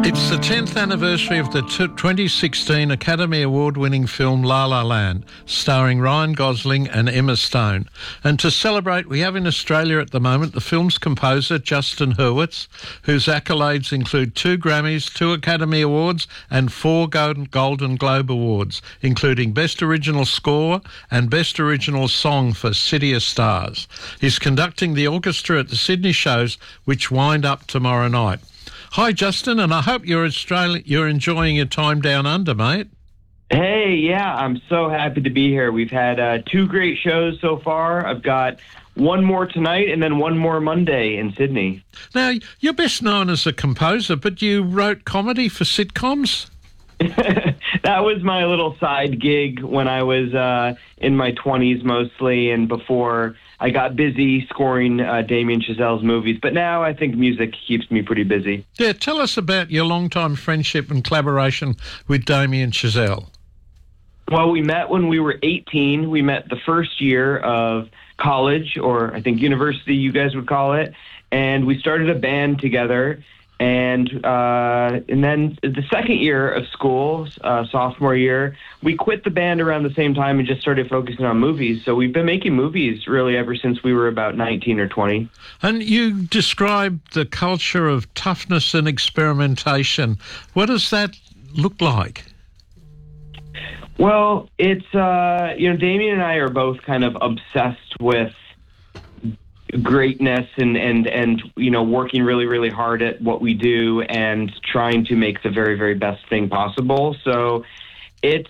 It's the 10th anniversary of the 2016 Academy Award-winning film La La Land, starring Ryan Gosling and Emma Stone. And to celebrate, we have in Australia at the moment the film's composer, Justin Hurwitz, whose accolades include 2 Grammys, 2 Academy Awards and 4 Golden Globe Awards, including Best Original Score and Best Original Song for City of Stars. He's conducting the orchestra at the Sydney shows, which wind up tomorrow night. Hi, Justin, and I hope you're enjoying your time down under, mate. Hey, yeah, I'm so happy to be here. We've had 2 great shows so far. I've got one more tonight and then one more Monday in Sydney. Now, you're best known as a composer, but you wrote comedy for sitcoms? That was my little side gig when I was in my 20s mostly, and before I got busy scoring Damien Chazelle's movies. But now I think music keeps me pretty busy. Yeah, tell us about your long-time friendship and collaboration with Damien Chazelle. Well, we met when we were 18. We met the first year of college, or I think university you guys would call it, and we started a band together. And then the second year of school, sophomore year, we quit the band around the same time and just started focusing on movies. So we've been making movies really ever since we were about 19 or 20. And you described the culture of toughness and experimentation. What does that look like? Well, it's, Damien and I are both kind of obsessed with greatness and working really, really hard at what we do and trying to make the very, very best thing possible. So it's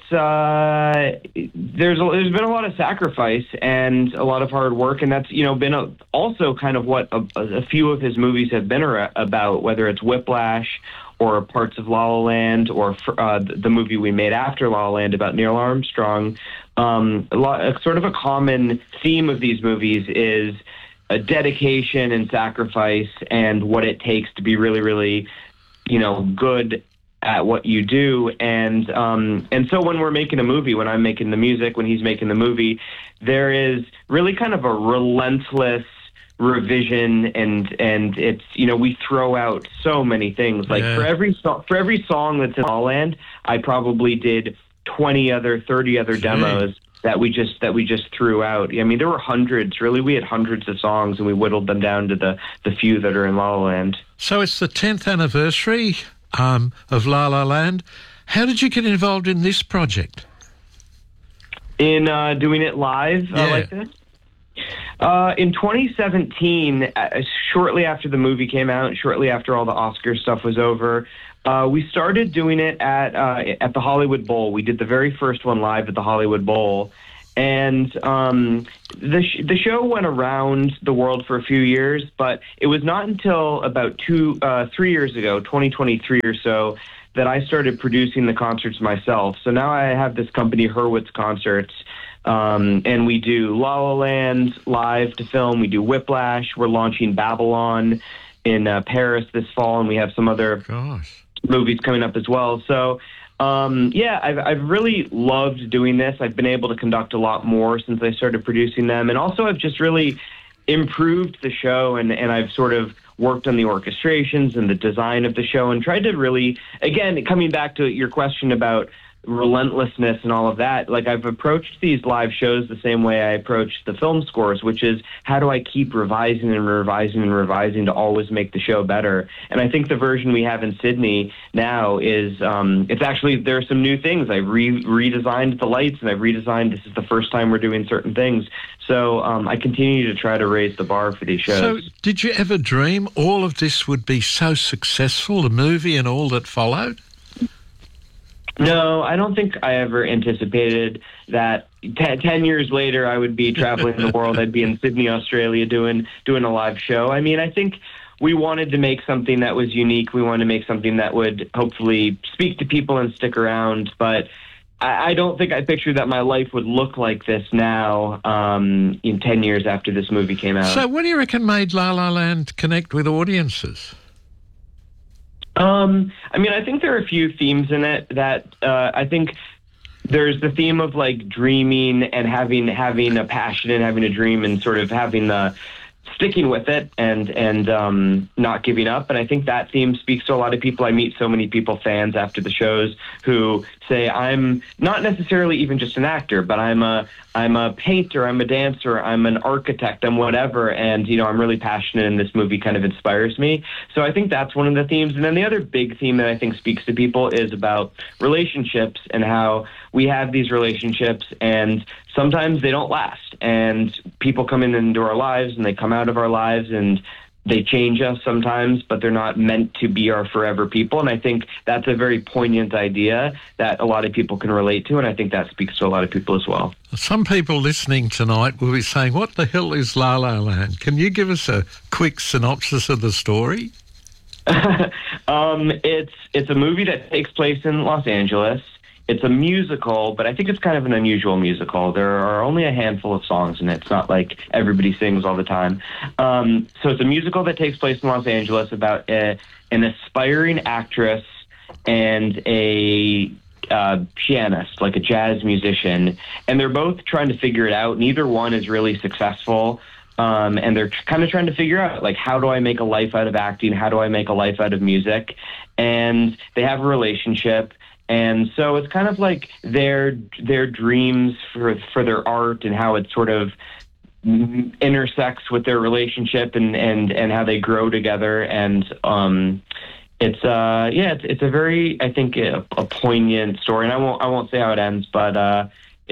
there's been a lot of sacrifice and a lot of hard work, and that's been also kind of what a few of his movies have been about, whether it's Whiplash or parts of La La Land, or the movie we made after La La Land about Neil Armstrong. Sort of a common theme of these movies is a dedication and sacrifice and what it takes to be really, really, good at what you do. And so when we're making a movie, when I'm making the music, when he's making the movie, there is really kind of a relentless revision, and it's, we throw out so many things. Like for every song that's in La La Land, I probably did 30 other demos that we just threw out. I mean, there were hundreds, really. We had hundreds of songs, and we whittled them down to the few that are in La La Land. So it's the 10th anniversary of La La Land. How did you get involved in this project? In doing it live like this? In 2017, shortly after the movie came out, shortly after all the Oscar stuff was over, we started doing it at the Hollywood Bowl. We did the very first one live at the Hollywood Bowl, and the show went around the world for a few years, but it was not until about 3 years ago, 2023 or so, that I started producing the concerts myself. So now I have this company, Hurwitz Concerts, and we do La La Land live to film. We do Whiplash. We're launching Babylon in Paris this fall, and we have some other movies coming up as well. So, I've really loved doing this. I've been able to conduct a lot more since I started producing them, and also I've just really improved the show, and I've sort of worked on the orchestrations and the design of the show, and tried to really, again, coming back to your question about relentlessness and all of that, like I've approached these live shows the same way I approached the film scores, which is how do I keep revising and revising and revising to always make the show better. And I think the version we have in Sydney now is it's actually, there are some new things. I redesigned the lights, and I've redesigned, this is the first time we're doing certain things. So I continue to try to raise the bar for these shows. So did you ever dream all of this would be so successful, the movie and all that followed? No, I don't think I ever anticipated that 10 years later I would be traveling the world. I'd be in Sydney, Australia doing a live show. I mean, I think we wanted to make something that was unique. We wanted to make something that would hopefully speak to people and stick around. But I don't think I pictured that my life would look like this now in 10 years after this movie came out. So what do you reckon made La La Land connect with audiences? I think there are a few themes in it that I think there's the theme of like dreaming and having a passion and having a dream, and sort of having the sticking with it and not giving up. And I think that theme speaks to a lot of people. I meet so many people, fans after the shows, who say, I'm not necessarily even just an actor, but I'm a painter, I'm a dancer, I'm an architect, I'm whatever. And, I'm really passionate, and this movie kind of inspires me. So I think that's one of the themes. And then the other big theme that I think speaks to people is about relationships and how we have these relationships and sometimes they don't last. And people come into our lives and they come out of our lives and they change us sometimes, but they're not meant to be our forever people. And I think that's a very poignant idea that a lot of people can relate to, and I think that speaks to a lot of people as well. Some people listening tonight will be saying, what the hell is La La Land? Can you give us a quick synopsis of the story? It's a movie that takes place in Los Angeles. It's a musical, but I think it's kind of an unusual musical. There are only a handful of songs in it. It's not like everybody sings all the time. So it's a musical that takes place in Los Angeles about an aspiring actress and a pianist, like a jazz musician. And they're both trying to figure it out. Neither one is really successful. And they're kind of trying to figure out, like, how do I make a life out of acting? How do I make a life out of music? And they have a relationship. And so it's kind of like their dreams for their art and how it sort of intersects with their relationship and how they grow together. And it's a very, I think, a poignant story. And I won't say how it ends, but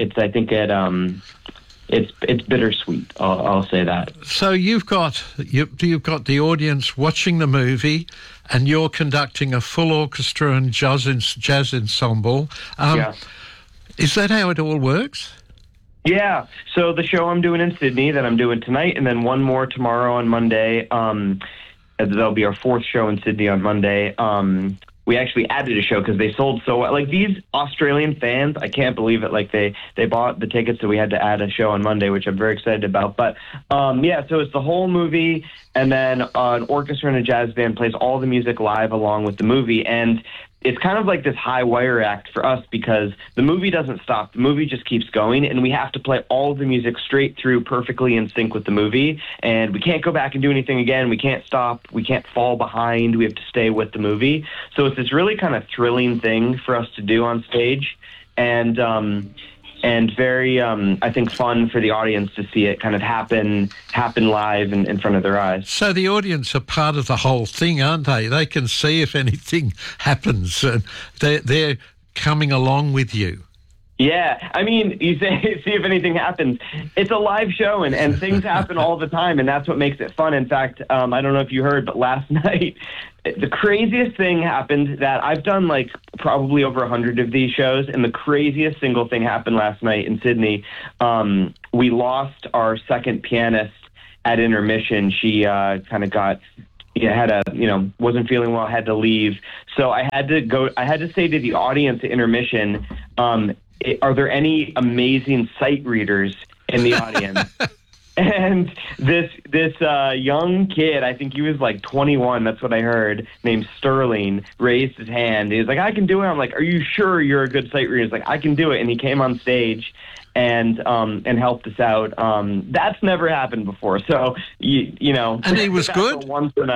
it's bittersweet. I'll say that. So you've got the audience watching the movie, and you're conducting a full orchestra and jazz ensemble. Yeah. Is that how it all works? Yeah. So the show I'm doing in Sydney that I'm doing tonight, and then one more tomorrow on Monday. That'll be our fourth show in Sydney on Monday. We actually added a show because they sold so well. Like, these Australian fans, I can't believe it. Like, they bought the tickets, so we had to add a show on Monday, which I'm very excited about. But so it's the whole movie, and then an orchestra and a jazz band plays all the music live along with the movie. And it's kind of like this high wire act for us because the movie doesn't stop. The movie just keeps going, and we have to play all the music straight through perfectly in sync with the movie. And we can't go back and do anything again. We can't stop. We can't fall behind. We have to stay with the movie. So it's this really kind of thrilling thing for us to do on stage, and very, I think, fun for the audience to see it kind of happen live in front of their eyes. So the audience are part of the whole thing, aren't they? They can see if anything happens, and they're coming along with you. Yeah, I mean, you say, see if anything happens. It's a live show, and things happen all the time, and that's what makes it fun. In fact, I don't know if you heard, but last night, the craziest thing happened that I've done, like, probably over 100 of these shows, and the craziest single thing happened last night in Sydney. We lost our second pianist at intermission. She kind of got... wasn't feeling well, had to leave. So I had to say to the audience at intermission, are there any amazing sight readers in the audience? And this young kid, I think he was like 21, that's what I heard, named Sterling, raised his hand. He was like, I can do it. I'm like, are you sure you're a good sight reader? He's like, I can do it. And he came on stage and helped us out. That's never happened before. So you know, and he was good. Once in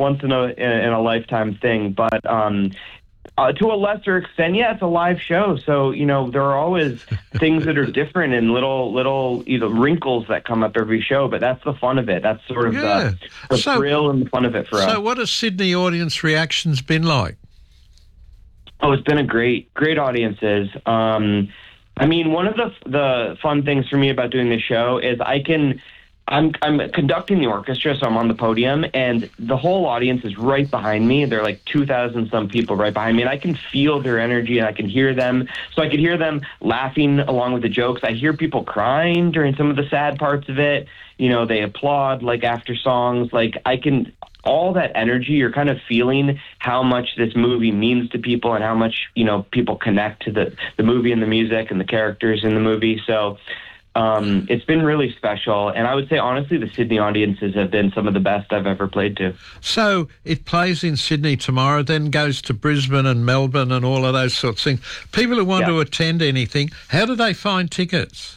a lifetime thing. But to a lesser extent, yeah, it's a live show. So, there are always things that are different and little wrinkles that come up every show. But that's the fun of it. That's sort of the thrill and the fun of it for us. So, what has Sydney audience reactions been like? Oh, it's been a great audiences. I mean, one of the fun things for me about doing this show is I'm conducting the orchestra, so I'm on the podium, and the whole audience is right behind me. There are like 2,000 some people right behind me, and I can feel their energy, and I can hear them. So I could hear them laughing along with the jokes. I hear people crying during some of the sad parts of it. They applaud, like, after songs. Like, all that energy, you're kind of feeling how much this movie means to people and how much, people connect to the movie and the music and the characters in the movie. So it's been really special. And I would say, honestly, the Sydney audiences have been some of the best I've ever played to. So it plays in Sydney tomorrow, then goes to Brisbane and Melbourne and all of those sorts of things. People who want to attend anything, how do they find tickets?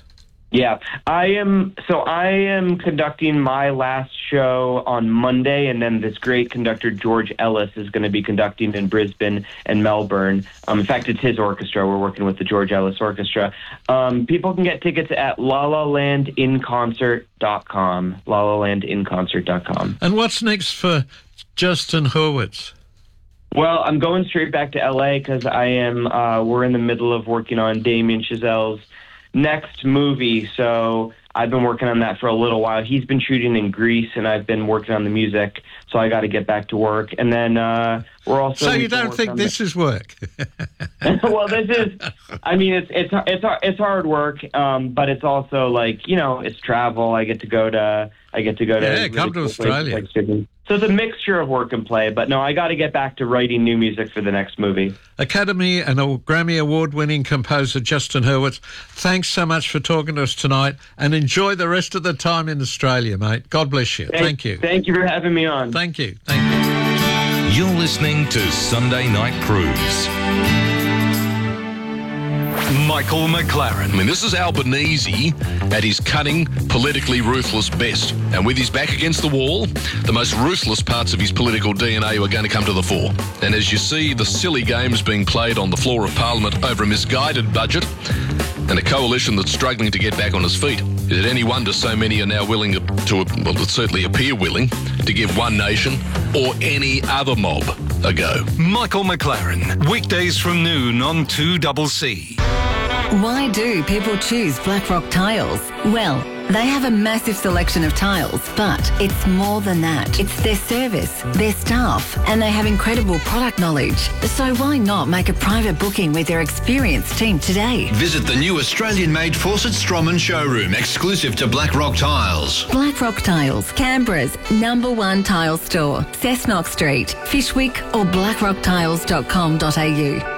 Yeah, I am conducting my last show on Monday, and then this great conductor, George Ellis, is going to be conducting in Brisbane and Melbourne. In fact, it's his orchestra. We're working with the George Ellis Orchestra. People can get tickets at lalalandinconcert.com, lalalandinconcert.com. And what's next for Justin Hurwitz? Well, I'm going straight back to LA because we're in the middle of working on Damien Chazelle's next movie, so I've been working on that for a little while. He's been shooting in Greece, and I've been working on the music, so I got to get back to work. And then we're also... So you don't think this is work? Well, this is... I mean, it's hard work, but it's also like, it's travel. I get to go to... Yeah, come to Australia. Like Sydney. So it's a mixture of work and play, but no, I got to get back to writing new music for the next movie. Academy and Grammy Award-winning composer Justin Hurwitz, thanks so much for talking to us tonight, and enjoy the rest of the time in Australia, mate. God bless you. Thank you. Thank you for having me on. Thank you. You're listening to Sunday Night Cruise. Michael McLaren. I mean, this is Albanese at his cunning, politically ruthless best. And with his back against the wall, the most ruthless parts of his political DNA are going to come to the fore. And as you see the silly games being played on the floor of Parliament over a misguided budget and a coalition that's struggling to get back on its feet, is it any wonder so many are now willing to certainly appear willing, to give One Nation or any other mob a go? Michael McLaren, weekdays from noon on 2CC. Why do people choose Blackrock Tiles? Well, they have a massive selection of tiles, but it's more than that. It's their service, their staff, and they have incredible product knowledge. So why not make a private booking with their experienced team today? Visit the new Australian-made Fawcett Stroman showroom, exclusive to Blackrock Tiles. Blackrock Tiles, Canberra's #1 tile store. Cessnock Street, Fishwick or blackrocktiles.com.au.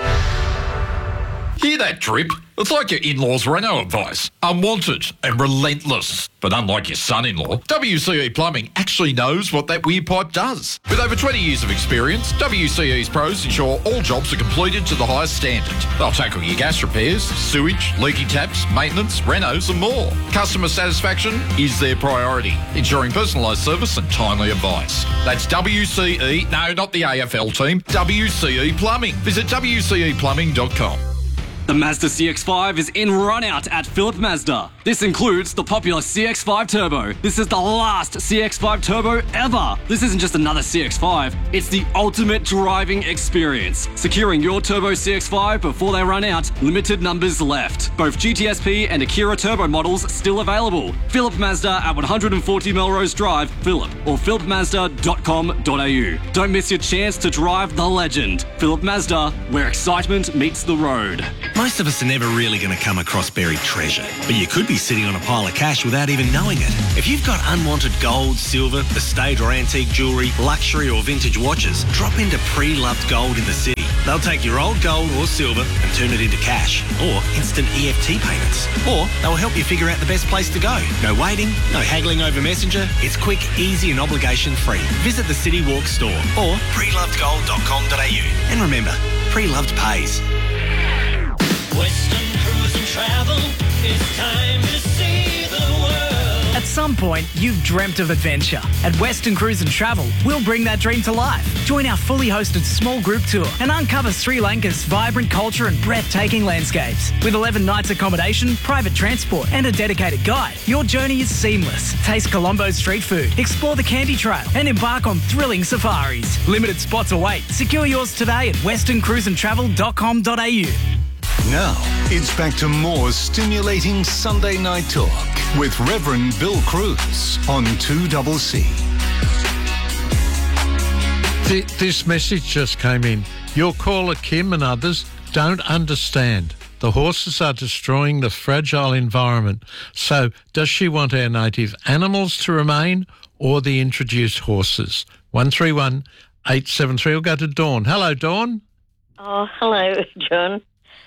Hear that drip? It's like your in-laws' Renault advice. Unwanted and relentless. But unlike your son-in-law, WCE Plumbing actually knows what that weird pipe does. With over 20 years of experience, WCE's pros ensure all jobs are completed to the highest standard. They'll tackle your gas repairs, sewage, leaky taps, maintenance, renos and more. Customer satisfaction is their priority, ensuring personalised service and timely advice. That's WCE, no, not the AFL team, WCE Plumbing. Visit WCEplumbing.com. The Mazda CX-5 is in run-out at Philip Mazda. This includes the popular CX-5 Turbo. This is the last CX-5 Turbo ever. This isn't just another CX-5, it's the ultimate driving experience. Securing your Turbo CX-5 before they run out, limited numbers left. Both GTSP and Akira Turbo models still available. Philip Mazda at 140 Melrose Drive, Philip, or philipmazda.com.au. Don't miss your chance to drive the legend. Philip Mazda, where excitement meets the road. Most of us are never really going to come across buried treasure, but you could be sitting on a pile of cash without even knowing it. If you've got unwanted gold, silver, estate or antique jewellery, luxury or vintage watches, drop into Pre-Loved Gold in the city. They'll take your old gold or silver and turn it into cash, or instant EFT payments. Or they'll help you figure out the best place to go. No waiting, no haggling over Messenger. It's quick, easy and obligation-free. Visit the City Walk store or prelovedgold.com.au. And remember, Pre-Loved pays. Western Cruise and Travel, it's time to see the world. At some point, you've dreamt of adventure. At Western Cruise and Travel, we'll bring that dream to life. Join our fully hosted small group tour and uncover Sri Lanka's vibrant culture and breathtaking landscapes. With 11 nights accommodation, private transport and a dedicated guide, your journey is seamless. Taste Colombo's street food, explore the Candy Trail and embark on thrilling safaris. Limited spots await. Secure yours today at westerncruiseandtravel.com.au. Now, it's back to more stimulating Sunday night talk with Reverend Bill Cruz on 2CC. This message just came in. Your caller, Kim, and others don't understand. The horses are destroying the fragile environment. So, does she want our native animals to remain or the introduced horses? 131 873. We'll go to Dawn. Hello, Dawn. Oh, hello, John.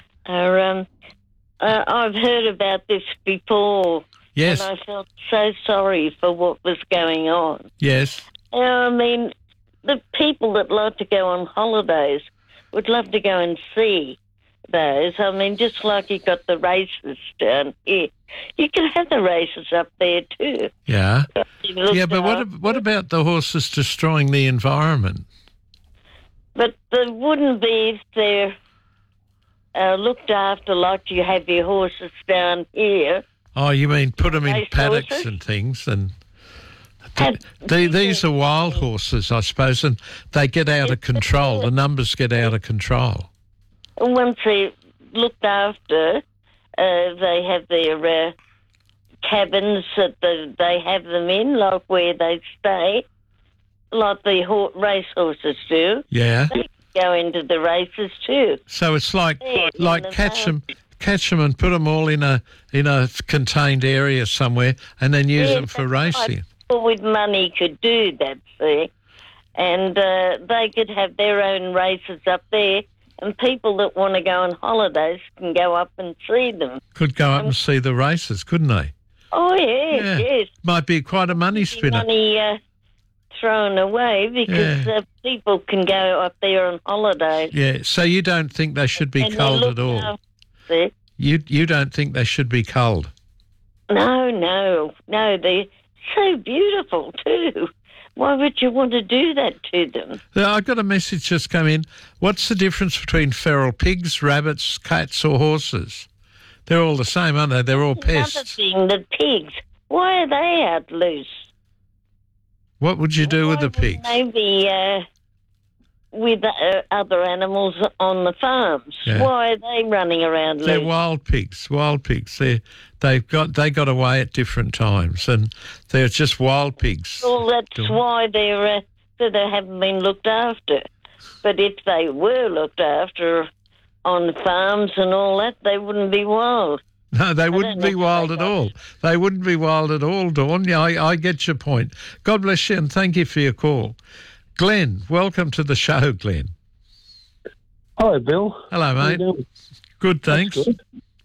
I've heard about this before. Yes. And I felt so sorry for what was going on. Yes. I mean, the people that love to go on holidays would love to go and see those. I mean, just like you got the races down here, you can have the races up there too. Yeah. Yeah, but after. what about the horses destroying the environment? But there wouldn't be if they're looked after like you have your horses down here. Oh, you mean put them in Race paddocks horses? and things? And these are wild horses, I suppose, and they get out of control. The numbers get out of control. And once they're looked after, they have their cabins that they have them in, like where they stay, like the race horses do. Yeah. They go into the races too. So it's like Yeah, catch them and put them all in a contained area somewhere, and then use them for racing. People with money could do that, see, and they could have their own races up there, and people that want to go on holidays can go up and see them. Could go up and see the races, couldn't they? Oh yes, yes. Might be quite a money spinner. Money thrown away because people can go up there on holidays. Yeah. So you don't think they should be And they're culled at looked all? after. You don't think they should be culled? No, they're so beautiful too. Why would you want to do that to them? I've got a message just come in. What's the difference between feral pigs, rabbits, cats or horses? They're all the same, aren't they? They're all pests. Another thing, the pigs, why are they out loose? What would you do with the pigs? Maybe with other animals on the farms. Yeah. Why are they running around They're loose? wild pigs. Wild pigs. They got away at different times, and they're just wild pigs. Well, that's why they haven't been looked after. But if they were looked after on farms and all that, they wouldn't be wild. No, they wouldn't be wild at all. They wouldn't be wild at all, Dawn. Yeah, I get your point. God bless you and thank you for your call. Glenn, welcome to the show, Glenn. Hello, Bill. Hello, mate. How you doing? Good, thanks. Good.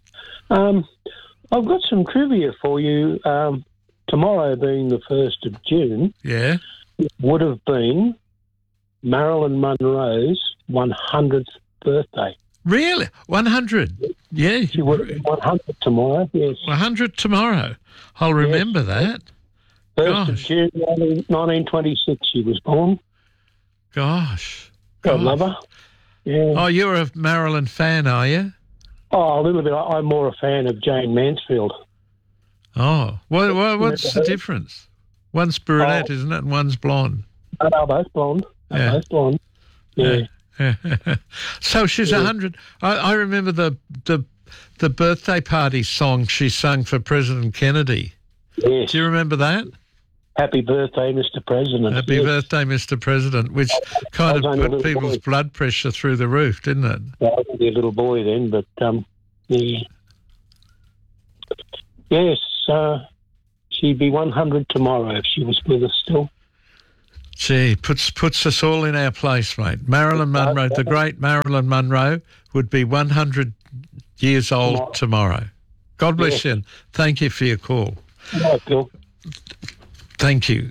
I've got some trivia for you. Tomorrow being the 1st of June, Yeah. it would have been Marilyn Monroe's 100th birthday. Really? 100? Yeah. She would have been 100 tomorrow, yes. 100 tomorrow. I'll remember that. 1st of June, 1926 she was born. Gosh. God love her. Yeah. Oh, you're a Marilyn fan, are you? Oh, a little bit. I'm more a fan of Jane Mansfield. Oh. What's the difference? One's brunette, isn't it, and one's blonde? They're both blonde. They're both blonde. Yeah. So she's 100. I remember the birthday party song she sung for President Kennedy. Yes. Do you remember that? Happy birthday, Mr. President. Happy birthday, Mr. President, which kind of put people's blood pressure through the roof, didn't it? I was only a little boy then, but yeah. Yes, she'd be 100 tomorrow if she was with us still. Gee, puts us all in our place, mate. Marilyn Monroe, the great Marilyn Monroe, would be 100 years old tomorrow. God bless you and thank you for your call. Right, Bill. Thank you.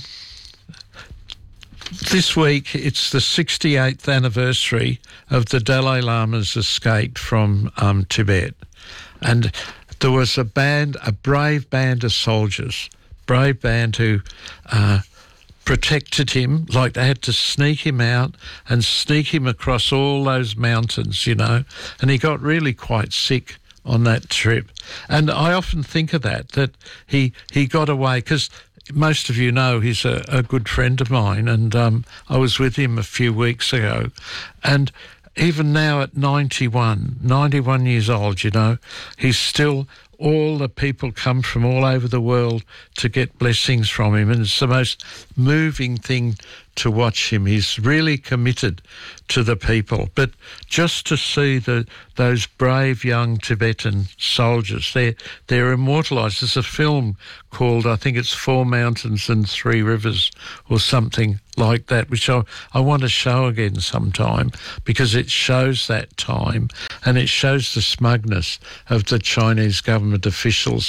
This week, it's the 68th anniversary of the Dalai Lama's escape from Tibet. And there was a brave band of soldiers, brave band who protected him, like they had to sneak him out and sneak him across all those mountains, you know, and he got really quite sick on that trip. And I often think of that he got away, because most of you know he's a good friend of mine, and I was with him a few weeks ago, and even now at 91 years old, you know, he's still, all the people come from all over the world to get blessings from him, and it's the most moving thing to watch him. He's really committed to the people. But just to see those brave young Tibetan soldiers, they're immortalised. There's a film called, I think it's 4 Mountains and 3 Rivers or something like that, which I want to show again sometime, because it shows that time and it shows the smugness of the Chinese government officials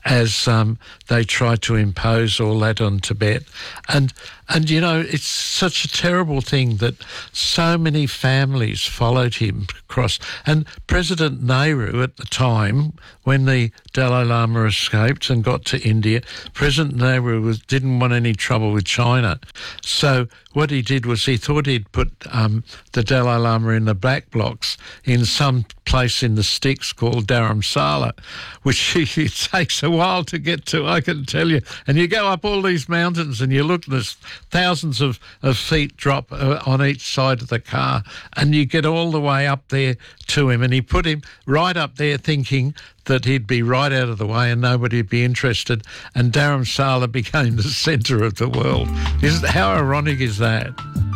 as they tried to impose all that on Tibet. And you know, it's such a terrible thing that so many families followed him across. And President Nehru at the time, when the Dalai Lama escaped and got to India, President Nehru didn't want any trouble with China. So what he did was he thought he'd put the Dalai Lama in the back blocks in some place in the sticks called Dharamsala, which it takes a while to get to, I can tell you. And you go up all these mountains and you look, there's thousands of feet drop on each side of the car, and you get all the way up there to him. And he put him right up there thinking that he'd be right out of the way and nobody would be interested. And Dharamsala became the centre of the world. How ironic is that?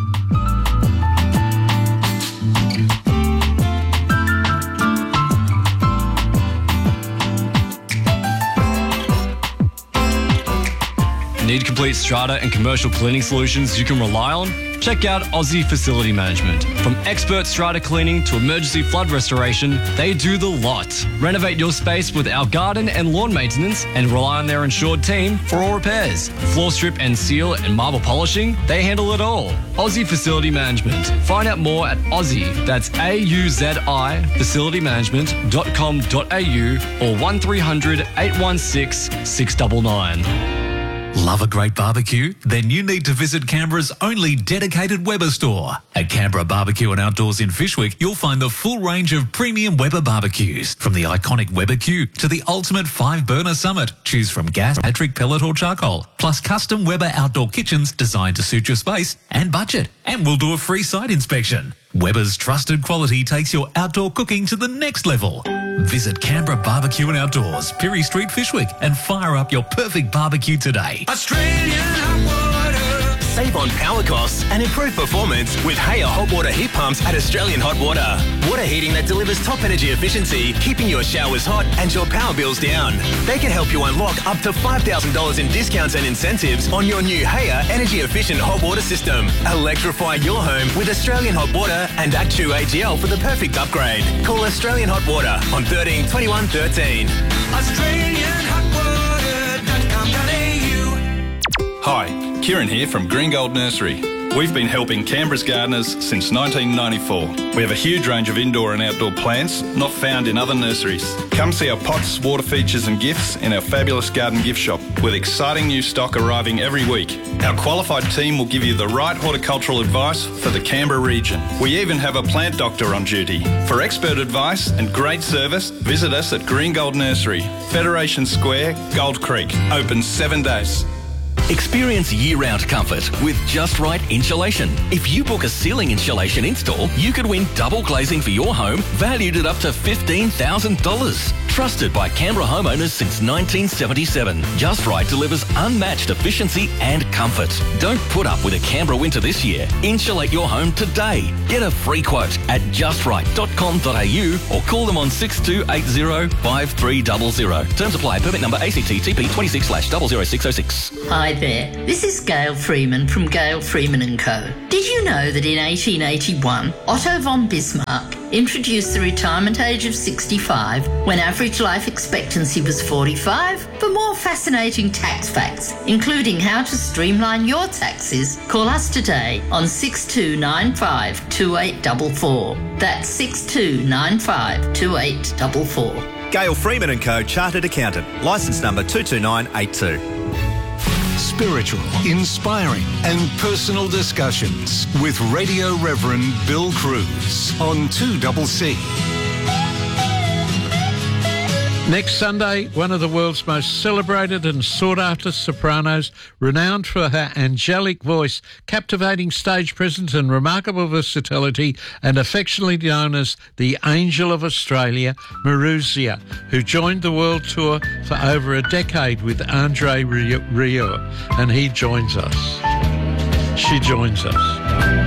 Need complete strata and commercial cleaning solutions you can rely on? Check out Aussie Facility Management. From expert strata cleaning to emergency flood restoration, they do the lot. Renovate your space with our garden and lawn maintenance and rely on their insured team for all repairs. Floor strip and seal and marble polishing, they handle it all. Aussie Facility Management. Find out more at Aussie, that's AUZI, facilitymanagement.com.au or 1300 816 699. Love a great barbecue? Then you need to visit Canberra's only dedicated Weber store. At Canberra Barbecue and Outdoors in Fyshwick, you'll find the full range of premium Weber barbecues. From the iconic Weber Q to the ultimate 5-burner Summit. Choose from gas, electric, pellet or charcoal. Plus custom Weber outdoor kitchens designed to suit your space and budget. And we'll do a free site inspection. Weber's trusted quality takes your outdoor cooking to the next level. Visit Canberra Barbecue and Outdoors, Pirie Street, Fyshwick, and fire up your perfect barbecue today. Australian hot water. Save on power costs and improve performance with Haier hot water heat pumps at Australian Hot Water. Water heating that delivers top energy efficiency, keeping your showers hot and your power bills down. They can help you unlock up to $5,000 in discounts and incentives on your new Haier energy efficient hot water system. Electrify your home with Australian Hot Water and Actu AGL for the perfect upgrade. Call Australian Hot Water on 13 21 13. AustralianHotWater.com.au. Hi, Kieran here from Green Gold Nursery. We've been helping Canberra's gardeners since 1994. We have a huge range of indoor and outdoor plants not found in other nurseries. Come see our pots, water features and gifts in our fabulous garden gift shop with exciting new stock arriving every week. Our qualified team will give you the right horticultural advice for the Canberra region. We even have a plant doctor on duty. For expert advice and great service, visit us at Green Gold Nursery, Federation Square, Gold Creek. Open 7 days. Experience year-round comfort with Just Right Insulation. If you book a ceiling insulation install, you could win double glazing for your home, valued at up to $15,000. Trusted by Canberra homeowners since 1977, Just Right delivers unmatched efficiency and comfort. Don't put up with a Canberra winter this year. Insulate your home today. Get a free quote at justright.com.au or call them on 6280 5300. Terms apply. Permit number ACT-TP 26/00606. Hi there, this is Gail Freeman from Gail Freeman & Co. Did you know that in 1881, Otto von Bismarck introduced the retirement age of 65 when average life expectancy was 45? For more fascinating tax facts, including how to streamline your taxes, call us today on 6295 2844. That's 6295 2844. Gail Freeman & Co. Chartered Accountant. Licence number 22982. Spiritual, inspiring and personal discussions with Radio Reverend Bill Cruz on 2CC. Next Sunday, one of the world's most celebrated and sought-after sopranos, renowned for her angelic voice, captivating stage presence and remarkable versatility, and affectionately known as the Angel of Australia, Maruzia, who joined the world tour for over a decade with Andre Rieu, and he joins us. She joins us.